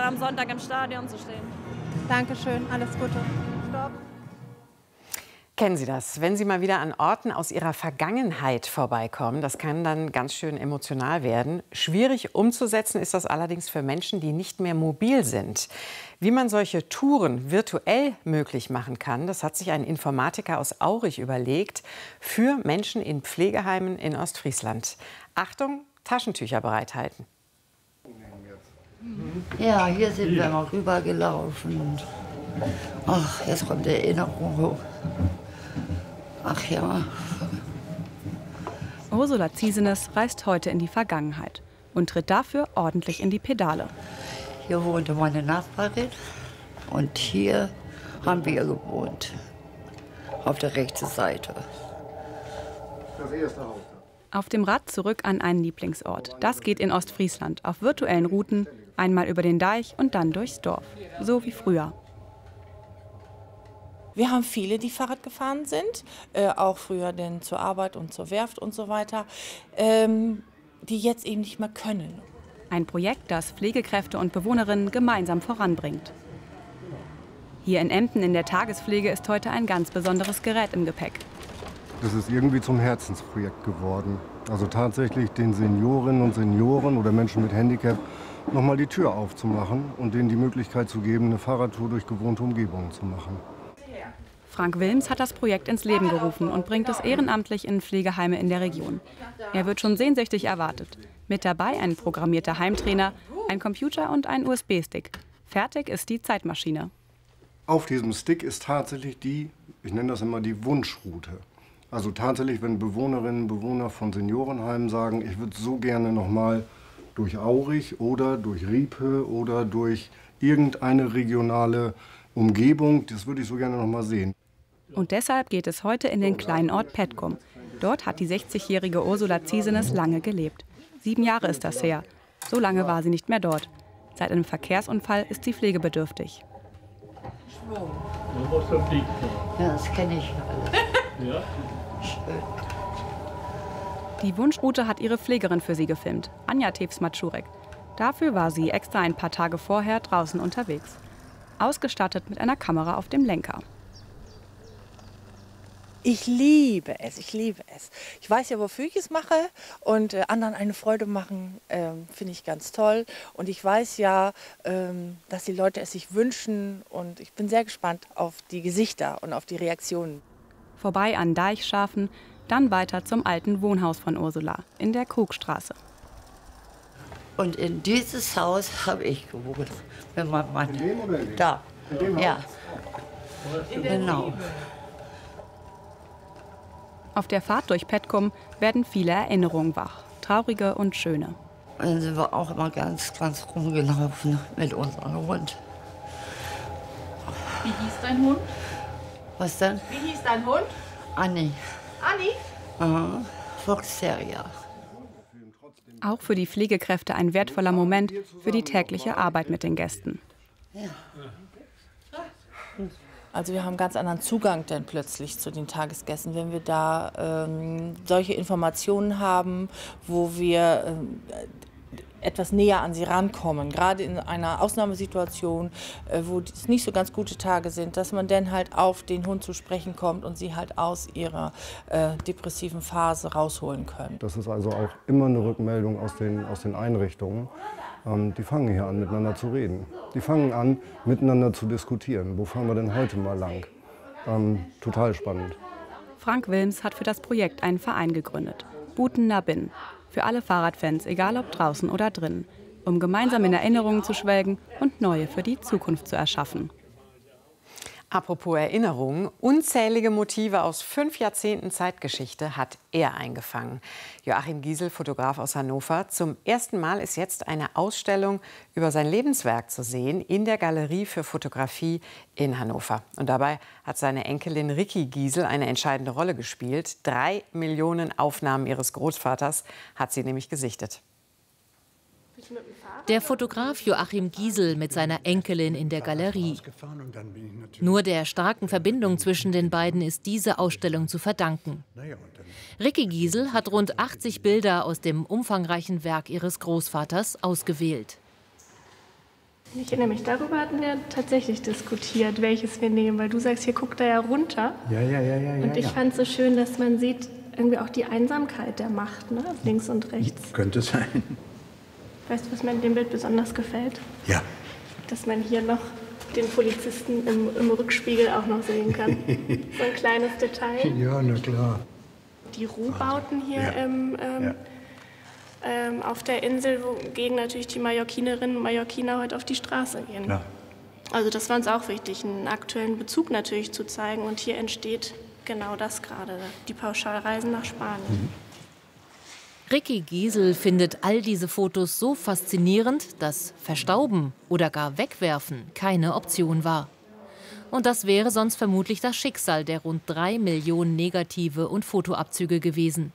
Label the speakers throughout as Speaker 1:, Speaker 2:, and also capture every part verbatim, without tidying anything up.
Speaker 1: am Sonntag im Stadion zu stehen.
Speaker 2: Dankeschön, alles Gute. Stopp.
Speaker 3: Kennen Sie das? Wenn Sie mal wieder an Orten aus Ihrer Vergangenheit vorbeikommen, das kann dann ganz schön emotional werden. Schwierig umzusetzen ist das allerdings für Menschen, die nicht mehr mobil sind. Wie man solche Touren virtuell möglich machen kann, das hat sich ein Informatiker aus Aurich überlegt für Menschen in Pflegeheimen in Ostfriesland. Achtung, Taschentücher bereithalten.
Speaker 4: Ja, hier sind wir mal rübergelaufen. Und ach, jetzt kommt die Erinnerung hoch. Ach ja.
Speaker 5: Ursula Ziesenes reist heute in die Vergangenheit und tritt dafür ordentlich in die Pedale.
Speaker 4: Hier wohnte meine Nachbarin und hier haben wir gewohnt. Auf der rechten Seite.
Speaker 6: Das erste Haus.
Speaker 5: Auf dem Rad zurück an einen Lieblingsort. Das geht in Ostfriesland auf virtuellen Routen, einmal über den Deich und dann durchs Dorf. So wie früher.
Speaker 7: Wir haben viele, die Fahrrad gefahren sind, äh, auch früher denn zur Arbeit und zur Werft und so weiter, ähm, die jetzt eben nicht mehr können.
Speaker 5: Ein Projekt, das Pflegekräfte und Bewohnerinnen gemeinsam voranbringt. Hier in Emden in der Tagespflege ist heute ein ganz besonderes Gerät im Gepäck.
Speaker 6: Das ist irgendwie zum Herzensprojekt geworden. Also tatsächlich den Seniorinnen und Senioren oder Menschen mit Handicap noch mal die Tür aufzumachen und denen die Möglichkeit zu geben, eine Fahrradtour durch gewohnte Umgebungen zu machen.
Speaker 5: Frank Wilms hat das Projekt ins Leben gerufen und bringt es ehrenamtlich in Pflegeheime in der Region. Er wird schon sehnsüchtig erwartet. Mit dabei ein programmierter Heimtrainer, ein Computer und ein U S B-Stick. Fertig ist die Zeitmaschine.
Speaker 6: Auf diesem Stick ist tatsächlich die, ich nenne das immer die Wunschroute. Also tatsächlich, wenn Bewohnerinnen und Bewohner von Seniorenheimen sagen, ich würde so gerne noch mal durch Aurich oder durch Riepe oder durch irgendeine regionale Umgebung, das würde ich so gerne noch mal sehen.
Speaker 5: Und deshalb geht es heute in den kleinen Ort Petkum. Dort hat die sechzigjährige Ursula Ziesenes lange gelebt. Sieben Jahre ist das her. So lange war sie nicht mehr dort. Seit einem Verkehrsunfall ist sie pflegebedürftig.
Speaker 4: Ja, das kenne ich alles. Schön.
Speaker 5: Die Wunschroute hat ihre Pflegerin für sie gefilmt, Anja Tews-Matschurek. Dafür war sie extra ein paar Tage vorher draußen unterwegs. Ausgestattet mit einer Kamera auf dem Lenker.
Speaker 8: Ich liebe es, ich liebe es. Ich weiß ja, wofür ich es mache und äh, anderen eine Freude machen, ähm, finde ich ganz toll. Und ich weiß ja, ähm, dass die Leute es sich wünschen und ich bin sehr gespannt auf die Gesichter und auf die Reaktionen.
Speaker 5: Vorbei an Deichschafen, dann weiter zum alten Wohnhaus von Ursula in der Krugstraße.
Speaker 4: Und in dieses Haus habe ich gewohnt, wenn mein Mann.
Speaker 6: In dem oder in dem?
Speaker 4: Da.
Speaker 6: In dem
Speaker 4: ja.
Speaker 6: Haus?
Speaker 4: Genau.
Speaker 5: Auf der Fahrt durch Petkum werden viele Erinnerungen wach, traurige und schöne.
Speaker 4: Dann sind wir auch immer ganz, ganz rumgelaufen mit unserem Hund.
Speaker 1: Wie hieß dein Hund?
Speaker 4: Was denn?
Speaker 1: Wie hieß dein Hund?
Speaker 4: Anni.
Speaker 1: Anni?
Speaker 4: Aha. Fox Terrier.
Speaker 5: Auch für die Pflegekräfte ein wertvoller Moment für die tägliche Arbeit mit den Gästen.
Speaker 4: Ja.
Speaker 7: Also wir haben einen ganz anderen Zugang dann plötzlich zu den Tagesgästen, wenn wir da ähm, solche Informationen haben, wo wir ähm, etwas näher an sie rankommen. Gerade in einer Ausnahmesituation, äh, wo es nicht so ganz gute Tage sind, dass man dann halt auf den Hund zu sprechen kommt und sie halt aus ihrer äh, depressiven Phase rausholen können.
Speaker 6: Das ist also auch immer eine Rückmeldung aus den, aus den Einrichtungen. Ähm, die fangen hier an, miteinander zu reden. Die fangen an, miteinander zu diskutieren. Wo fahren wir denn heute mal lang? Ähm, total spannend.
Speaker 5: Frank Wilms hat für das Projekt einen Verein gegründet, Buten Nabin. Für alle Fahrradfans, egal ob draußen oder drin, um gemeinsam in Erinnerungen zu schwelgen und neue für die Zukunft zu erschaffen.
Speaker 3: Apropos Erinnerungen, unzählige Motive aus fünf Jahrzehnten Zeitgeschichte hat er eingefangen. Joachim Giesel, Fotograf aus Hannover. Zum ersten Mal ist jetzt eine Ausstellung über sein Lebenswerk zu sehen in der Galerie für Fotografie in Hannover. Und dabei hat seine Enkelin Ricky Giesel eine entscheidende Rolle gespielt. Drei Millionen Aufnahmen ihres Großvaters hat sie nämlich gesichtet.
Speaker 9: Der Fotograf Joachim Giesel mit seiner Enkelin in der Galerie. Nur der starken Verbindung zwischen den beiden ist diese Ausstellung zu verdanken. Ricky Giesel hat rund achtzig Bilder aus dem umfangreichen Werk ihres Großvaters ausgewählt.
Speaker 10: Ich erinnere mich, darüber hatten wir tatsächlich diskutiert, welches wir nehmen, weil du sagst, hier guckt er ja runter.
Speaker 11: Ja, ja, ja, ja.
Speaker 10: Und ich
Speaker 11: ja.
Speaker 10: fand es so schön, dass man sieht, irgendwie auch die Einsamkeit der Macht, ne? Links und rechts.
Speaker 11: Könnte sein.
Speaker 10: Weißt du, was mir in dem Bild besonders gefällt?
Speaker 11: Ja.
Speaker 10: Dass man hier noch den Polizisten im, im Rückspiegel auch noch sehen kann. So ein kleines Detail.
Speaker 11: Ja, na klar.
Speaker 10: Die Ruhbauten hier
Speaker 11: ja.
Speaker 10: im, ähm,
Speaker 11: ja.
Speaker 10: ähm, auf der Insel, wogegen natürlich die Mallorquinerinnen und Mallorquiner heute auf die Straße gehen.
Speaker 11: Ja.
Speaker 10: Also das war uns auch wichtig, einen aktuellen Bezug natürlich zu zeigen. Und hier entsteht genau das gerade, die Pauschalreisen nach Spanien. Mhm.
Speaker 9: Ricky Giesel findet all diese Fotos so faszinierend, dass Verstauben oder gar Wegwerfen keine Option war. Und das wäre sonst vermutlich das Schicksal der rund drei Millionen Negative und Fotoabzüge gewesen.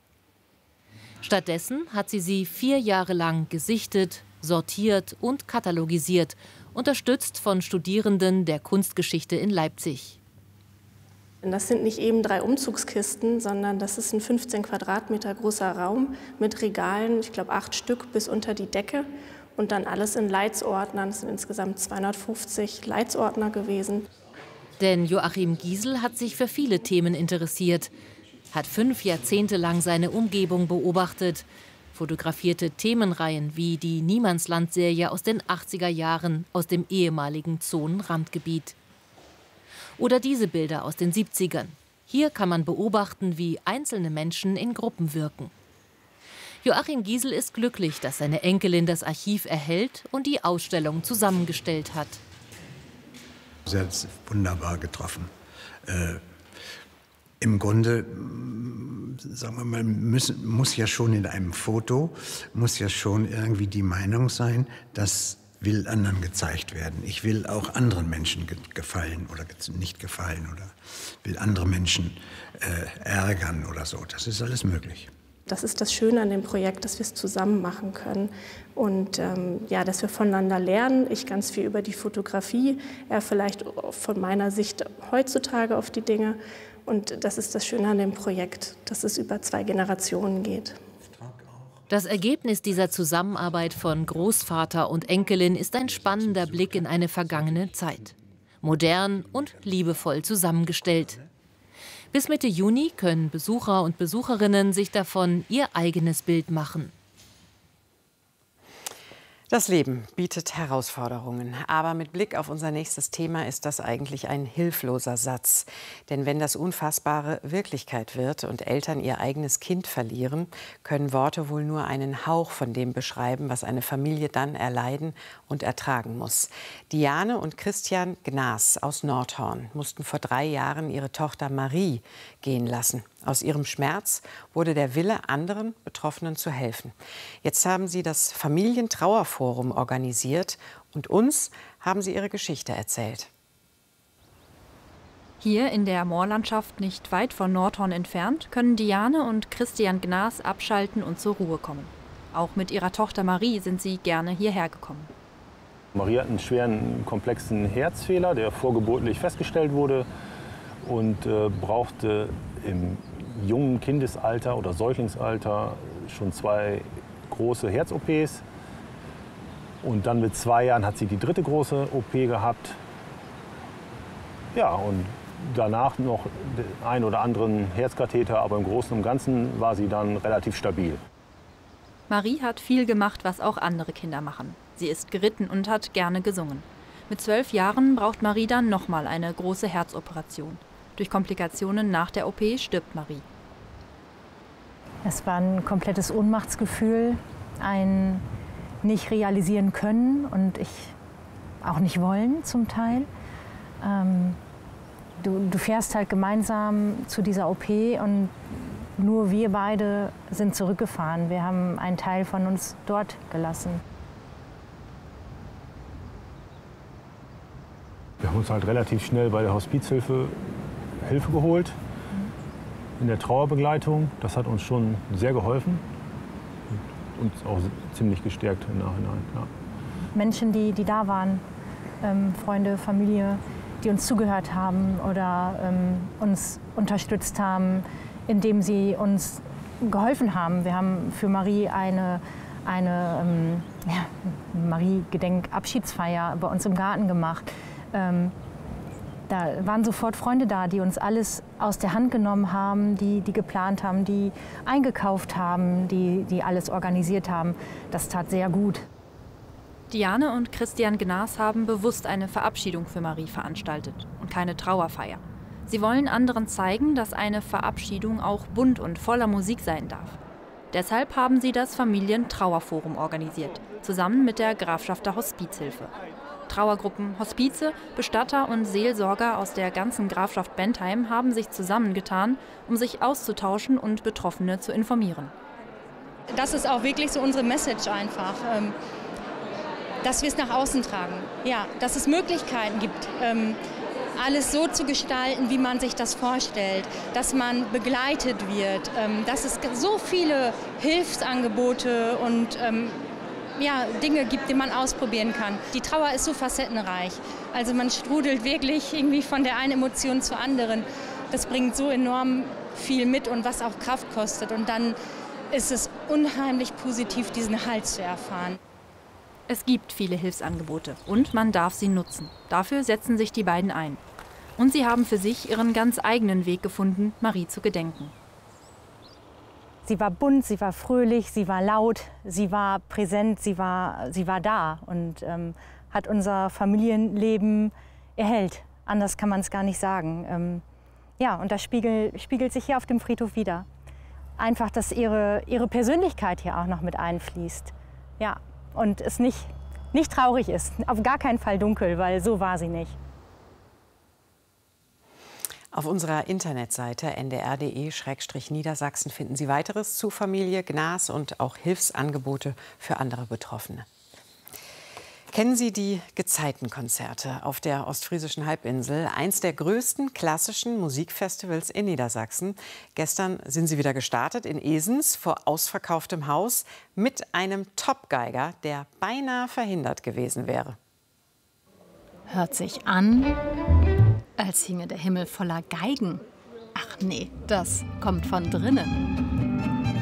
Speaker 9: Stattdessen hat sie sie vier Jahre lang gesichtet, sortiert und katalogisiert, unterstützt von Studierenden der Kunstgeschichte in Leipzig.
Speaker 10: Das sind nicht eben drei Umzugskisten, sondern das ist ein fünfzehn Quadratmeter großer Raum mit Regalen, ich glaube acht Stück bis unter die Decke und dann alles in Leitsordnern. Es sind insgesamt zweihundertfünfzig Leitsordner gewesen.
Speaker 9: Denn Joachim Giesel hat sich für viele Themen interessiert, hat fünf Jahrzehnte lang seine Umgebung beobachtet, fotografierte Themenreihen wie die Niemandsland-Serie aus den achtziger Jahren aus dem ehemaligen Zonenrandgebiet. Oder diese Bilder aus den siebzigern. Hier kann man beobachten, wie einzelne Menschen in Gruppen wirken. Joachim Giesel ist glücklich, dass seine Enkelin das Archiv erhält und die Ausstellung zusammengestellt hat.
Speaker 11: Sie hat es wunderbar getroffen. Äh, Im Grunde, sagen wir mal, müssen, muss ja schon in einem Foto, muss ja schon irgendwie die Meinung sein, dass will anderen gezeigt werden. Ich will auch anderen Menschen ge gefallen oder ge nicht gefallen oder will andere Menschen äh, ärgern oder so. Das ist alles möglich.
Speaker 10: Das ist das Schöne an dem Projekt, dass wir es zusammen machen können und ähm, ja, dass wir voneinander lernen. Ich ganz viel über die Fotografie, er vielleicht von meiner Sicht heutzutage auf die Dinge. Und das ist das Schöne an dem Projekt, dass es über zwei Generationen geht.
Speaker 9: Das Ergebnis dieser Zusammenarbeit von Großvater und Enkelin ist ein spannender Blick in eine vergangene Zeit. Modern und liebevoll zusammengestellt. Bis Mitte Juni können Besucher und Besucherinnen sich davon ihr eigenes Bild machen.
Speaker 3: Das Leben bietet Herausforderungen, aber mit Blick auf unser nächstes Thema ist das eigentlich ein hilfloser Satz. Denn wenn das Unfassbare Wirklichkeit wird und Eltern ihr eigenes Kind verlieren, können Worte wohl nur einen Hauch von dem beschreiben, was eine Familie dann erleiden und ertragen muss. Diane und Christian Gnaas aus Nordhorn mussten vor drei Jahren ihre Tochter Marie gehen lassen. Aus ihrem Schmerz wurde der Wille, anderen Betroffenen zu helfen. Jetzt haben sie das Familientrauerforum organisiert und uns haben sie ihre Geschichte erzählt.
Speaker 12: Hier in der Moorlandschaft, nicht weit von Nordhorn entfernt, können Diane und Christian Gnaas abschalten und zur Ruhe kommen. Auch mit ihrer Tochter Marie sind sie gerne hierher gekommen.
Speaker 13: Marie hat einen schweren, komplexen Herzfehler, der vorgeburtlich festgestellt wurde und äh, brauchte im jungen Kindesalter oder Säuglingsalter schon zwei große Herz-O Ps. Und dann mit zwei Jahren hat sie die dritte große O P gehabt. Ja, und danach noch den einen oder anderen Herzkatheter, aber im Großen und Ganzen war sie dann relativ stabil.
Speaker 12: Marie hat viel gemacht, was auch andere Kinder machen. Sie ist geritten und hat gerne gesungen. Mit zwölf Jahren braucht Marie dann nochmal eine große Herzoperation. Durch Komplikationen nach der O P stirbt Marie.
Speaker 14: Es war ein komplettes Ohnmachtsgefühl, ein nicht realisieren können und ich auch nicht wollen zum Teil. Ähm, du, du fährst halt gemeinsam zu dieser O P und nur wir beide sind zurückgefahren. Wir haben einen Teil von uns dort gelassen.
Speaker 13: Wir haben uns halt relativ schnell bei der Hospizhilfe Hilfe geholt in der Trauerbegleitung. Das hat uns schon sehr geholfen und uns auch ziemlich gestärkt im Nachhinein. Ja.
Speaker 14: Menschen, die, die da waren, ähm, Freunde, Familie, die uns zugehört haben oder ähm, uns unterstützt haben, indem sie uns geholfen haben. Wir haben für Marie eine, eine ähm, ja, Marie-Gedenk-Abschiedsfeier bei uns im Garten gemacht. Ähm, Da waren sofort Freunde da, die uns alles aus der Hand genommen haben, die, die geplant haben, die eingekauft haben, die, die alles organisiert haben. Das tat sehr gut.
Speaker 12: Diane und Christian Gnas haben bewusst eine Verabschiedung für Marie veranstaltet und keine Trauerfeier. Sie wollen anderen zeigen, dass eine Verabschiedung auch bunt und voller Musik sein darf. Deshalb haben sie das Familientrauerforum organisiert, zusammen mit der Grafschafter Hospizhilfe. Trauergruppen, Hospize, Bestatter und Seelsorger aus der ganzen Grafschaft Bentheim haben sich zusammengetan, um sich auszutauschen und Betroffene zu informieren.
Speaker 15: Das ist auch wirklich so unsere Message einfach, dass wir es nach außen tragen. Ja, dass es Möglichkeiten gibt, alles so zu gestalten, wie man sich das vorstellt, dass man begleitet wird, dass es so viele Hilfsangebote und ja, Dinge gibt, die man ausprobieren kann. Die Trauer ist so facettenreich. Also man strudelt wirklich irgendwie von der einen Emotion zur anderen. Das bringt so enorm viel mit und was auch Kraft kostet. Und dann ist es unheimlich positiv, diesen Halt zu erfahren.
Speaker 12: Es gibt viele Hilfsangebote und man darf sie nutzen. Dafür setzen sich die beiden ein. Und sie haben für sich ihren ganz eigenen Weg gefunden, Marie zu gedenken.
Speaker 14: Sie war bunt, sie war fröhlich, sie war laut, sie war präsent, sie war, sie war da und ähm, hat unser Familienleben erhellt. Anders kann man es gar nicht sagen. Ähm, ja, und das spiegel, spiegelt sich hier auf dem Friedhof wider. Einfach, dass ihre, ihre Persönlichkeit hier auch noch mit einfließt. Ja, und es nicht, nicht traurig ist, auf gar keinen Fall dunkel, weil so war sie nicht.
Speaker 3: Auf unserer Internetseite n d r punkt d e Schrägstrich Niedersachsen finden Sie weiteres zu Familie Gnas und auch Hilfsangebote für andere Betroffene. Kennen Sie die Gezeitenkonzerte auf der ostfriesischen Halbinsel? Eins der größten klassischen Musikfestivals in Niedersachsen. Gestern sind sie wieder gestartet in Esens vor ausverkauftem Haus mit einem Topgeiger, der beinahe verhindert gewesen wäre.
Speaker 16: Hört sich an, als hinge der Himmel voller Geigen. Ach nee, das kommt von drinnen.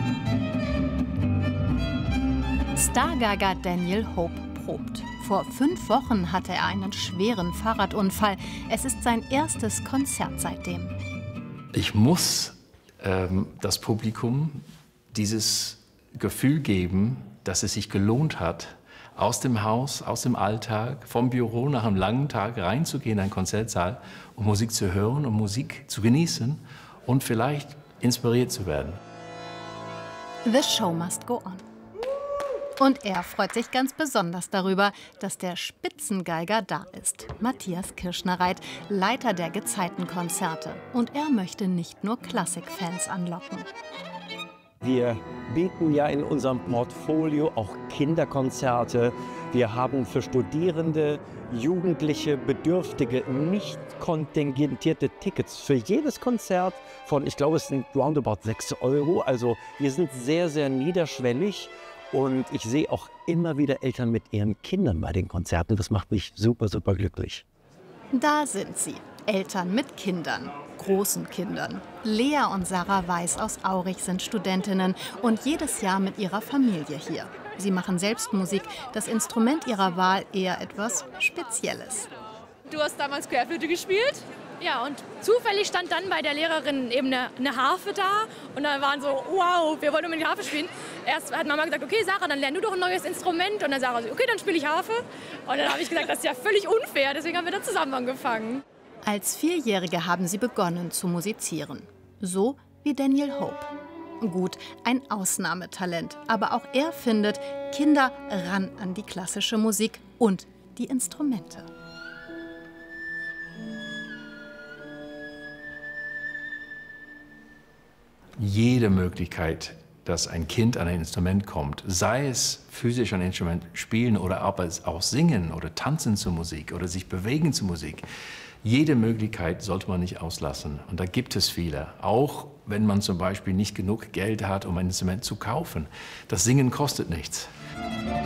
Speaker 16: Stargeiger Daniel Hope probt. Vor fünf Wochen hatte er einen schweren Fahrradunfall. Es ist sein erstes Konzert seitdem.
Speaker 17: Ich muss ähm, das Publikum dieses Gefühl geben, dass es sich gelohnt hat, aus dem Haus, aus dem Alltag, vom Büro nach einem langen Tag reinzugehen in einen Konzertsaal, um Musik zu hören, um Musik zu genießen und vielleicht inspiriert zu werden.
Speaker 16: The show must go on. Und er freut sich ganz besonders darüber, dass der Spitzengeiger da ist. Matthias Kirschnereit, Leiter der Gezeitenkonzerte. Und er möchte nicht nur Klassikfans anlocken.
Speaker 18: Wir bieten ja in unserem Portfolio auch Kinderkonzerte. Wir haben für Studierende, Jugendliche, Bedürftige nicht kontingentierte Tickets für jedes Konzert von, ich glaube, es sind roundabout sechs Euro. Also wir sind sehr, sehr niederschwellig. Und ich sehe auch immer wieder Eltern mit ihren Kindern bei den Konzerten. Das macht mich super, super glücklich.
Speaker 16: Da sind sie, Eltern mit Kindern, großen Kindern. Lea und Sarah Weiß aus Aurich sind Studentinnen und jedes Jahr mit ihrer Familie hier. Sie machen selbst Musik, das Instrument ihrer Wahl eher etwas Spezielles.
Speaker 1: Du hast damals Querflöte gespielt? Ja, und zufällig stand dann bei der Lehrerin eben eine, eine Harfe da. Und dann waren so, wow, wir wollen unbedingt Harfe spielen. Erst hat Mama gesagt, okay Sarah, dann lern du doch ein neues Instrument. Und dann Sarah so, okay, dann spiele ich Harfe. Und dann habe ich gesagt, das ist ja völlig unfair. Deswegen haben wir dann zusammen angefangen.
Speaker 16: Als Vierjährige haben sie begonnen zu musizieren. So wie Daniel Hope. Gut, ein Ausnahmetalent. Aber auch er findet, Kinder ran an die klassische Musik und die Instrumente.
Speaker 17: Jede Möglichkeit, dass ein Kind an ein Instrument kommt, sei es physisch ein Instrument spielen oder aber es auch singen oder tanzen zur Musik oder sich bewegen zur Musik, jede Möglichkeit sollte man nicht auslassen. Und da gibt es viele, auch wenn man zum Beispiel nicht genug Geld hat, um ein Instrument zu kaufen. Das Singen kostet nichts.